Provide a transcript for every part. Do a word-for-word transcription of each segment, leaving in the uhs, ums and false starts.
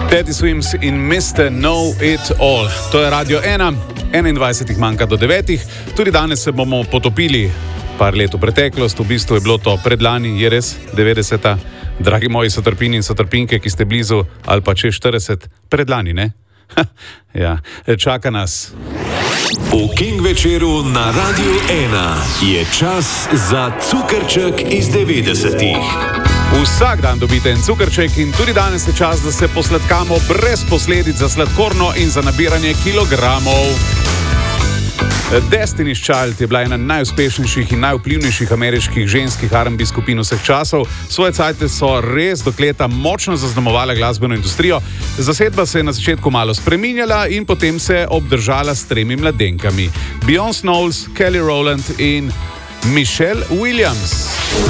Teddy Swims in mister Know It All. To je Radio ena, enaindvajset manjka do devetih. Tudi danes se bomo potopili par let v preteklost. V bistvu je bilo to predlani, je res devetdeseta. Dragi moji sotrpini in sotrpinke, ki ste blizu ali pa čez štirideset, predlani, ne? Ja, čaka nas. V King večeru na Radio ena je čas za cukrček iz devetdesetih. Vsak dan dobite en cukrček in tudi danes je čas, da se posladkamo brez posledic za sladkorno in za nabiranje kilogramov. Destiny's Child je bila ena najuspešnejših in najvplivnejših ameriških ženskih R and B skupin vseh časov. Svoje cajte so res do leta močno zaznamovale glasbeno industrijo. Zasedba se je na začetku malo spreminjala in potem se obdržala s tremi mladenkami. Beyoncé Knowles, Kelly Rowland in Michelle Williams.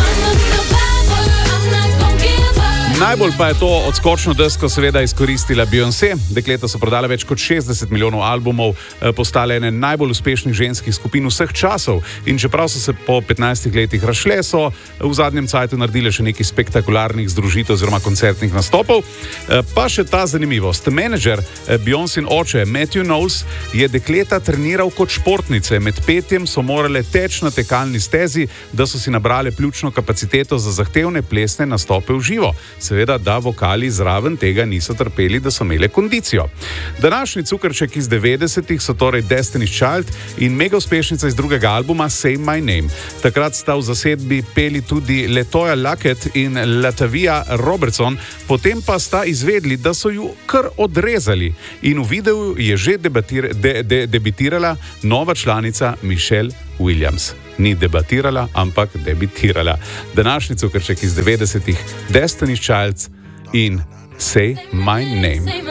Najbolj pa je to odskočno desko seveda izkoristila Beyoncé. Dekleta so prodala več kot šestdeset milijonov albumov, postale ene najbolj uspešnih ženskih skupin vseh časov. In čeprav so se po petnajstih letih razšle, so v zadnjem cajtu naredile še nekaj spektakularnih združitev oziroma koncertnih nastopov. Pa še ta zanimivost. Menedžer Beyoncé in oče Matthew Knowles je dekleta treniral kot športnice. Med petjem so morale teči na tekalni stezi, da so si nabrale pljučno kapaciteto za zahtevne plesne nastope v živo. Seveda, da vokali zraven tega niso trpeli, da so imele kondicijo. Današnji cukrček iz devetdesetih so torej Destiny's Child in mega uspešnica iz drugega albuma Say My Name. Takrat sta v zasedbi peli tudi Latoya Luckett in Latavia Robertson, potem pa sta izvedli, da so ju kar odrezali. In v videu je že debatir, de, de, debitirala nova članica Michelle Williams. Ni debatirala, ampak debitirala. Današnji cukrček iz devetdesetih, Destiny's Child in Say My Name.